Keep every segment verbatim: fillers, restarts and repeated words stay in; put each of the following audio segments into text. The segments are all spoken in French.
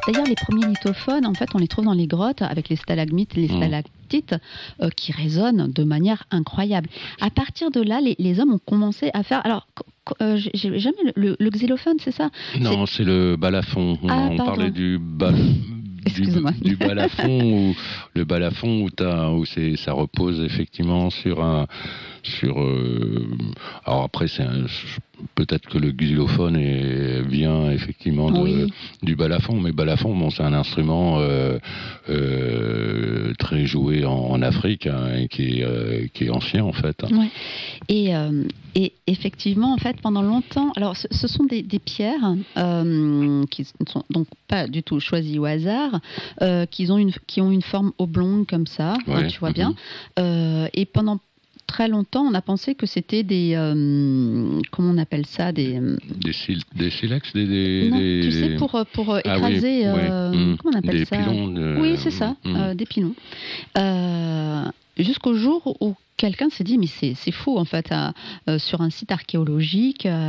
D'ailleurs, les premiers lithophones, en fait, on les trouve dans les grottes avec les stalagmites et les stalactites euh, qui résonnent de manière incroyable. À partir de là, les, les hommes ont commencé à faire... Alors, euh, j'ai jamais... Le, le xylophone, c'est ça? Non, c'est, c'est le balafon. Ah, on pardon. parlait du bal... Excuse-moi. Du, du balafon où le balafon où, t'as, où c'est, ça repose effectivement sur un sur euh, alors après c'est un, peut-être que le xylophone est, vient effectivement de, oui. du balafon, mais balafon bon c'est un instrument euh, euh, très joué en, en Afrique hein, et qui est euh, qui est ancien en fait. Ouais. Et euh, et effectivement en fait pendant longtemps alors ce, ce sont des, des pierres euh, qui ne sont donc pas du tout choisies au hasard euh, qui ont une qui ont une forme oblongue comme ça ouais. hein, tu vois mm-hmm. bien euh, et pendant très longtemps, on a pensé que c'était des... Euh, comment on appelle ça Des, des, sil- des silex des, des, Non, des... tu sais, pour, pour ah, écraser... oui, euh, oui. Mmh. Comment on appelle des ça pilons de... Oui, c'est ça, mmh. euh, des pilons. Euh, jusqu'au jour où quelqu'un s'est dit, mais c'est, c'est fou, en fait, à, euh, sur un site archéologique, euh,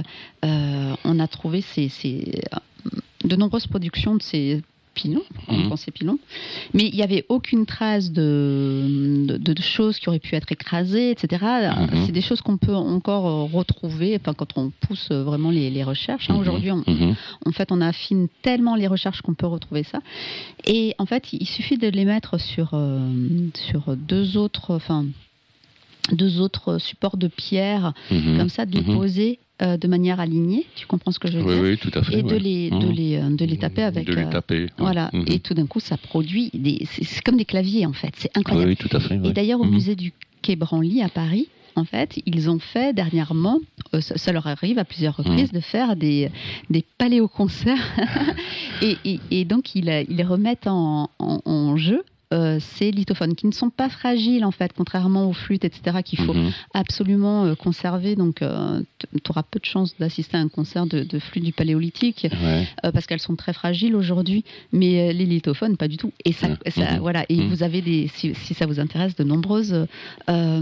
on a trouvé ces, ces, de nombreuses productions de ces... pilons, on mmh. pensait pilons, mais il n'y avait aucune trace de, de, de choses qui auraient pu être écrasées, et cetera. Mmh. C'est des choses qu'on peut encore retrouver enfin, quand on pousse vraiment les, les recherches. Hein. Mmh. Aujourd'hui, on, mmh. en fait, on affine tellement les recherches qu'on peut retrouver ça. Et en fait, il suffit de les mettre sur, euh, sur deux autres... Enfin, deux autres supports de pierre, mmh. comme ça, de les mmh. poser euh, de manière alignée. Tu comprends ce que je veux oui, dire? Oui, tout à fait. Et de, ouais. les, mmh. de, les, de les taper avec... De les taper. Euh, voilà. Mmh. Et tout d'un coup, ça produit... Des, c'est, c'est comme des claviers, en fait. C'est incroyable. Oui, tout à fait. Ouais. Et d'ailleurs, au mmh. musée du Quai Branly, à Paris, en fait, ils ont fait dernièrement, euh, ça, ça leur arrive à plusieurs reprises, mmh. de faire des, des paléoconcerts. et, et, et donc, ils, ils remettent en, en, en jeu Euh, ces lithophones qui ne sont pas fragiles en fait, contrairement aux flûtes, et cetera, qu'il faut mmh. absolument euh, conserver. Donc, euh, tu auras peu de chances d'assister à un concert de, de flûte du Paléolithique ouais. euh, parce qu'elles sont très fragiles aujourd'hui. Mais euh, les lithophones, pas du tout. Et ça, mmh. ça, mmh. voilà. Et mmh. vous avez des, si, si ça vous intéresse, de nombreuses, euh,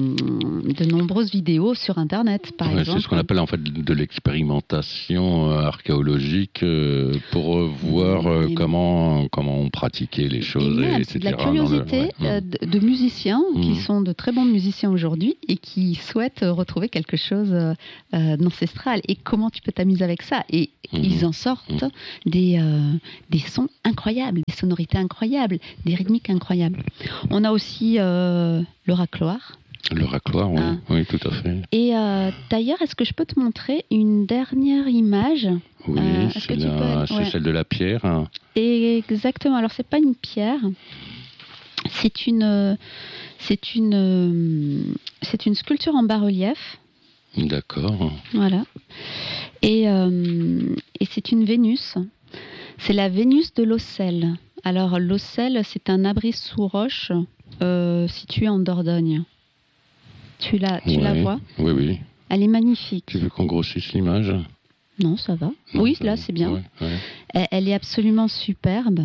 de nombreuses vidéos sur Internet, par ouais, exemple. C'est ce qu'on appelle en fait de l'expérimentation archéologique euh, pour euh, voir euh, comment comment on pratiquait les choses. Et même, et c'est de la curiosité le... ouais. de, de musiciens mmh. qui sont de très bons musiciens aujourd'hui et qui souhaitent retrouver quelque chose euh, d'ancestral. Et comment tu peux t'amuser avec ça? Et mmh. ils en sortent mmh. des, euh, des sons incroyables, des sonorités incroyables, des rythmiques incroyables. On a aussi euh, le racloir. Le racloir, oui, ah. oui, tout à fait. Et euh, d'ailleurs, est-ce que je peux te montrer une dernière image? Oui, euh, c'est, la, peux... c'est ouais. celle de la pierre. Hein. Exactement. Alors, c'est pas une pierre. C'est une, c'est une, c'est une sculpture en bas-relief. D'accord. Voilà. Et, euh, et c'est une Vénus. C'est la Vénus de l'Ocel. Alors, l'Ocel, c'est un abri sous roche euh, situé en Dordogne. Tu la, tu ouais, la vois? Oui, oui. Elle est magnifique. Tu veux qu'on grossisse l'image? Non, ça va. Non, oui, ça là, va. C'est bien. Ouais, ouais. Elle, elle est absolument superbe.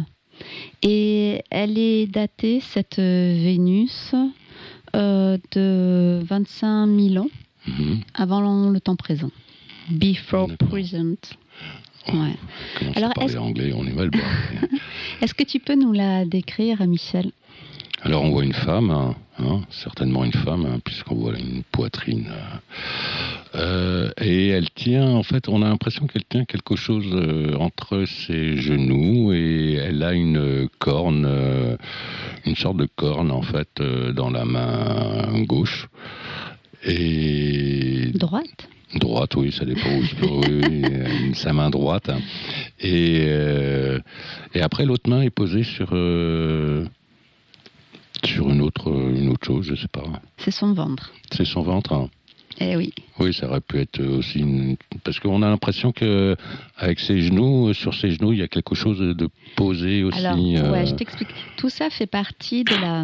Et elle est datée, cette Vénus, euh, de vingt-cinq mille ans, mm-hmm. avant le temps présent. Before D'accord. present. Ouais. Comment Alors, parler est-ce... anglais, on est mal barré. Est-ce que tu peux nous la décrire, Michel? Alors on voit une femme, hein, hein, certainement une femme, hein, puisqu'on voit une poitrine. Euh, et elle tient, en fait, on a l'impression qu'elle tient quelque chose euh, entre ses genoux et elle a une corne, euh, une sorte de corne, en fait, euh, dans la main gauche. Et... Droite Droite, oui, ça dépend où je peux, oui, oui, sa main droite. Hein. Et, euh, et après, l'autre main est posée sur... Euh, Sur une autre, une autre chose, je sais pas. C'est son ventre. C'est son ventre. Hein. Eh oui. Oui, ça aurait pu être aussi une... parce qu'on a l'impression que avec ses genoux, sur ses genoux, il y a quelque chose de posé aussi. Alors, euh... ouais, je t'explique. Tout ça fait partie de la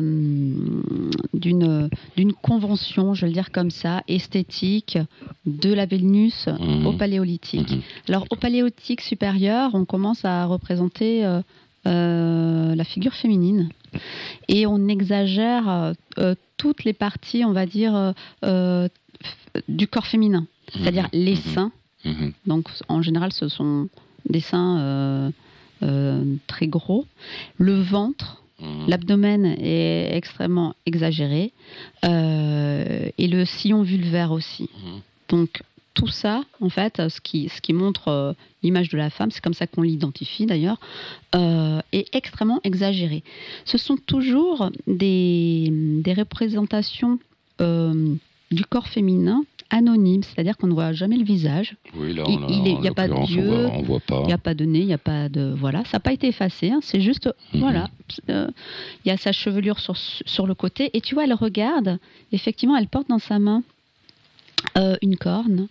d'une d'une convention, je vais le dire comme ça, esthétique de la Vénus mmh. au Paléolithique. Mmh. Alors, au Paléolithique supérieur, on commence à représenter euh, euh, la figure féminine. Et on exagère euh, toutes les parties, on va dire, euh, euh, du corps féminin. C'est-à-dire mmh. les seins. Mmh. Donc, en général, ce sont des seins euh, euh, très très gros. Le ventre, mmh. l'abdomen est extrêmement exagéré. Euh, et le sillon vulvaire aussi. Mmh. Donc, tout ça, en fait, ce qui, ce qui montre euh, l'image de la femme, c'est comme ça qu'on l'identifie d'ailleurs, euh, est extrêmement exagéré. Ce sont toujours des, des représentations euh, du corps féminin anonymes, c'est-à-dire qu'on ne voit jamais le visage. Oui, là, on a, il n'y a pas de yeux, on voit pas. Il n'y a pas de nez, il n'y a pas de... Voilà, ça n'a pas été effacé, hein, c'est juste... Mm-hmm. Voilà, il euh, y a sa chevelure sur, sur le côté, et tu vois, elle regarde, effectivement, elle porte dans sa main Euh, une corne.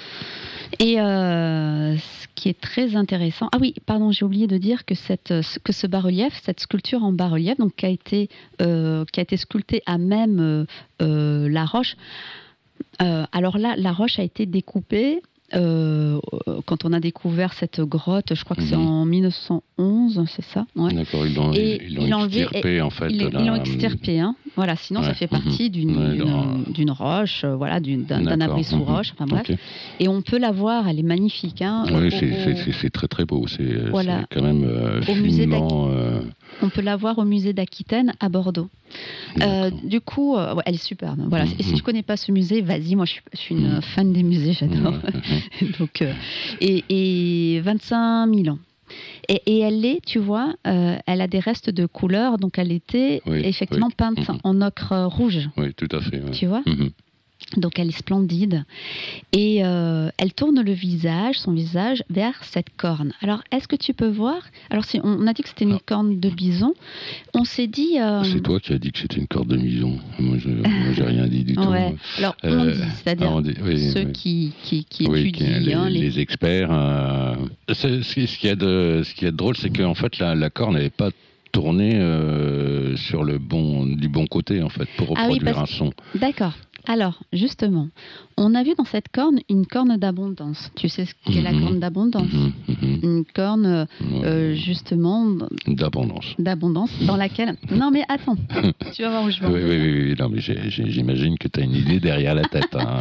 Et euh, ce qui est très intéressant... Ah oui, pardon, j'ai oublié de dire que, cette, que ce bas-relief, cette sculpture en bas-relief, donc, qui, a été, euh, qui a été sculptée à même euh, euh, la roche. Euh, alors là, la roche a été découpée... Euh, quand on a découvert cette grotte, je crois que mmh. c'est en mille neuf cent onze, c'est ça, ouais. D'accord, ils l'ont, et ils l'ont extirpé, en fait. Ils, la... ils l'ont extirpé, hein. Voilà, sinon ouais. ça fait partie d'une, ouais, d'une, dans... d'une roche, euh, voilà, d'une, d'un, d'un abri sous roche, enfin bref. Okay. Et on peut la voir, elle est magnifique. Hein, oui, au, c'est, au... C'est, c'est, c'est très très beau, c'est, voilà. c'est quand même euh, au musée finement... Euh... On peut la voir au musée d'Aquitaine à Bordeaux. Euh, du coup, euh, ouais, elle est superbe. Voilà. Mm-hmm. Et si tu ne connais pas ce musée, vas-y, moi je suis, je suis une mm-hmm. fan des musées, j'adore. Mm-hmm. Donc, euh, et, et vingt-cinq mille ans. Et, et elle est, tu vois, euh, elle a des restes de couleur, donc elle était oui, effectivement oui. peinte mm-hmm. en ocre rouge. Oui, tout à fait. Ouais. Tu vois mm-hmm. Donc elle est splendide et euh, elle tourne le visage, son visage vers cette corne. Alors est-ce que tu peux voir ? Alors si on a dit que c'était une ah. corne de bison, on s'est dit. Euh... C'est toi qui as dit que c'était une corne de bison. Moi, je, moi j'ai rien dit du tout. Ouais. Alors on euh, dit, c'est-à-dire ah, on dit, oui, ceux oui. qui qui, qui oui, étudient qui, les, hein, les... les experts. Euh, c'est, ce qui est de ce qui est drôle, c'est qu'en fait la, la corne n'avait pas tourné euh, sur le bon du bon côté en fait pour reproduire ah oui, parce... un son. D'accord. Alors, justement, on a vu dans cette corne une corne d'abondance. Tu sais ce qu'est mmh. la corne d'abondance ? mmh. Une corne, euh, ouais. euh, justement... D'abondance. D'abondance, dans laquelle... Non, mais attends, tu vas voir où je vais. Oui, oui, oui, oui, non, mais j'ai, j'ai, j'imagine que tu as une idée derrière la tête. Hein.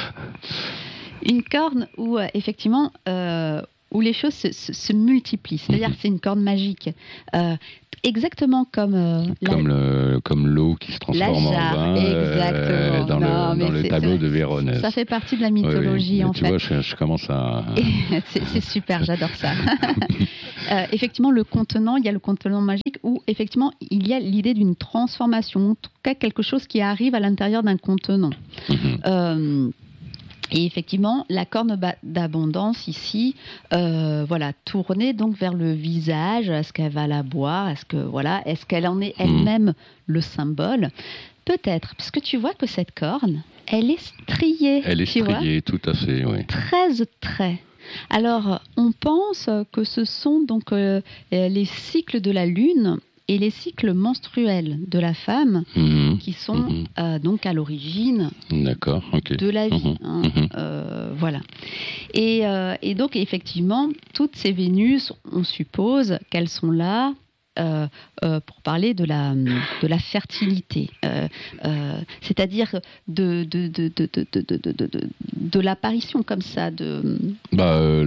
Une corne où, euh, effectivement... Euh, où les choses se, se, se multiplient. C'est-à-dire mmh. que c'est une corne magique. Euh, exactement comme... Euh, comme, la... le, comme l'eau qui se transforme en vin euh, dans, non, le, dans le tableau de Véronèse. Ça fait partie de la mythologie, oui, oui. en tu fait. Tu vois, je, je commence à... c'est, c'est super, j'adore ça. euh, effectivement, le contenant, il y a le contenant magique où, effectivement, il y a l'idée d'une transformation, en tout cas quelque chose qui arrive à l'intérieur d'un contenant. Mmh. Euh, Et effectivement, la corne d'abondance ici, euh, voilà, tournée donc vers le visage. Est-ce qu'elle va la boire ? Est-ce que voilà, est-ce qu'elle en est elle-même mmh. le symbole ? Peut-être, parce que tu vois que cette corne, elle est striée. Elle est tu striée, vois tout à fait, oui. treize traits. Alors, on pense que ce sont donc euh, les cycles de la lune et les cycles menstruels de la femme mmh, qui sont mmh. euh, donc à l'origine D'accord, okay. de la vie. Mmh, hein, mmh. Euh, voilà. Et, euh, et donc, effectivement, toutes ces Vénus, on suppose qu'elles sont là euh, euh, pour parler de la, de la fertilité, euh, euh, c'est-à-dire de, de, de, de, de, de, de, de, de, de l'apparition comme ça de... Bah, euh,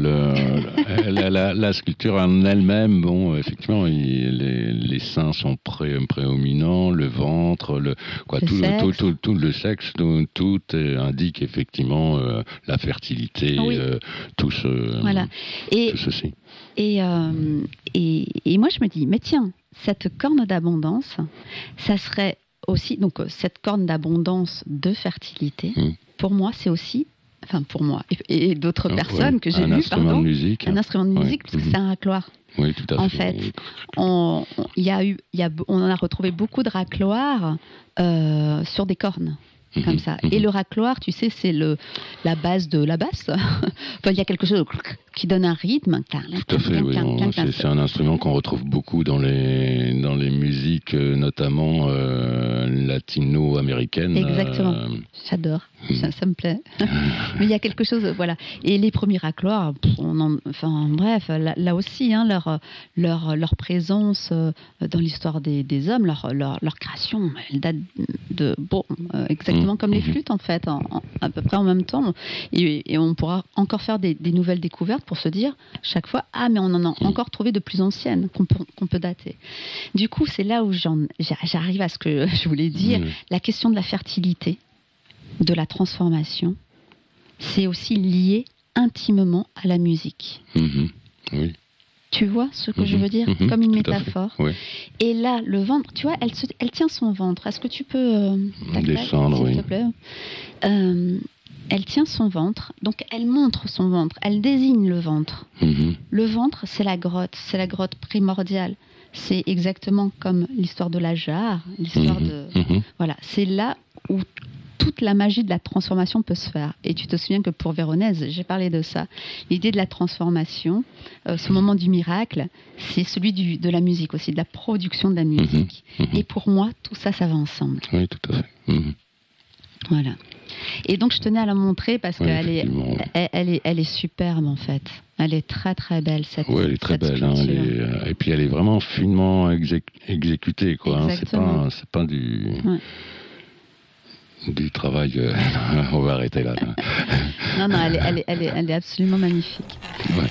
le, la, la, la sculpture en elle-même, bon, effectivement, il, les, les seins sont pré, prédominants, le ventre, le, quoi, le tout, sexe. Tout, tout, tout le sexe, tout, tout indique effectivement euh, la fertilité, oui. euh, tout, ce, voilà. et, tout ceci. Et, euh, et, et moi, je me dis, mais tiens, cette corne d'abondance, ça serait aussi, donc cette corne d'abondance de fertilité, mmh. pour moi, c'est aussi, enfin pour moi, et, et d'autres oh, personnes ouais. que j'ai lues, pardon, de musique. un instrument de musique, ouais. parce que mmh. c'est un racloir. Oui, tout à en fait. fait, on, on, y a eu, y a, on en a retrouvé beaucoup de racloirs euh, sur des cornes. Comme ça. Et le racloir, tu sais, c'est le, la base de la basse. Enfin, il y a quelque chose qui donne un rythme. Tout à fait, oui. On, c'est, c'est un instrument qu'on retrouve beaucoup dans les, dans les musiques, notamment euh, latino-américaines. Exactement. Euh, J'adore. ça, ça me plaît. Mais il y a quelque chose, voilà. Et les premiers racloirs, on en, enfin bref, là, là aussi, hein, leur, leur, leur présence euh, dans l'histoire des, des hommes, leur, leur, leur création, elle date de, bon, euh, exactement comme les flûtes en fait, en, en, à peu près en même temps. Et, et on pourra encore faire des, des nouvelles découvertes pour se dire chaque fois, ah mais on en a encore trouvé de plus anciennes qu'on peut, qu'on peut dater. Du coup, c'est là où j'en, j'arrive à ce que je voulais dire, mmh. la question de la fertilité, de la transformation, c'est aussi lié intimement à la musique. Mmh. Oui. Tu vois ce que mmh. je veux dire, mmh. comme une métaphore. Oui. Et là, le ventre, tu vois, elle, se, elle tient son ventre. Est-ce que tu peux euh, descendre, s'il oui. te plaît euh, Elle tient son ventre, donc elle montre son ventre, elle désigne le ventre. Mmh. Le ventre, c'est la grotte, c'est la grotte primordiale. C'est exactement comme l'histoire de la jarre, l'histoire mmh. de... Mmh. Voilà, c'est là où toute la magie de la transformation peut se faire. Et tu te souviens que pour Véronèse, j'ai parlé de ça. L'idée de la transformation, euh, ce moment du miracle, c'est celui du, de la musique aussi, de la production de la musique. Mmh. Mmh. Et pour moi, tout ça, ça va ensemble. Oui, tout à fait. Mmh. Voilà. Et donc, je tenais à la montrer parce oui, qu'elle est, elle, elle est, elle est superbe, en fait. Elle est très, très belle, cette Oui, elle est très belle. Hein, elle est, et puis, elle est vraiment finement exé- exécutée, quoi. Hein, c'est pas, c'est pas du... Ouais. du travail, euh, on va arrêter là. non, non, elle est, elle est, elle est, elle est absolument magnifique. Ouais.